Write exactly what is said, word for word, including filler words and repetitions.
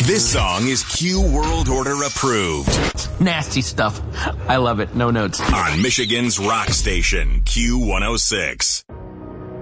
This song is Q World Order approved. Nasty stuff. I love it. No notes. On Michigan's rock station, Q one oh six.